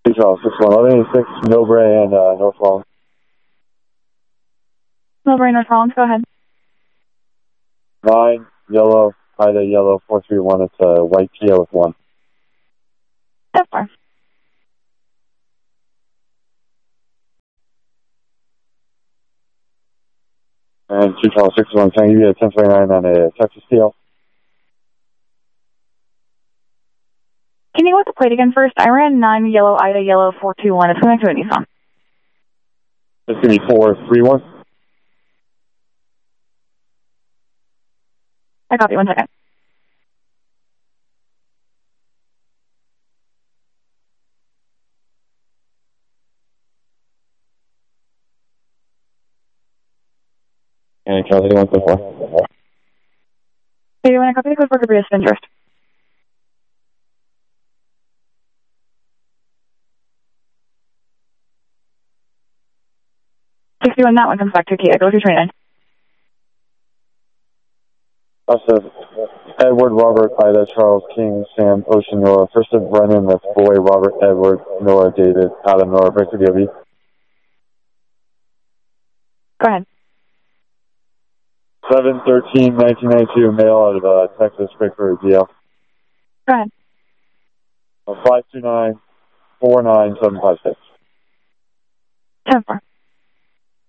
Charles 6186, Millbrae and North Rollins. Millbrae, North Rollins, go ahead. 9, yellow, Ida, yellow, 431. It's a white Kia with 1. That's far. And 2 Charles 61, can I give you a 1029 on a Texas TL? Can you go with the plate again first? I ran 9, yellow, Ida, yellow, 421. It's going to a Nissan. It's going to be 431. I copy, 1 second. And Charles 8124. Okay, you want to copy the code for Gabriel's interest? When that one comes back to Kia, go to 29. Edward, Robert, Ida, Charles, King, Sam, Ocean, Nora. First of Brennan, that's Boy, Robert, Edward, Nora, David, Adam, Nora, Victor, DOV. Go ahead. 7/13/1992, mail out of Texas, Frankfurt, DL. Go ahead. 529-49756. 10-4.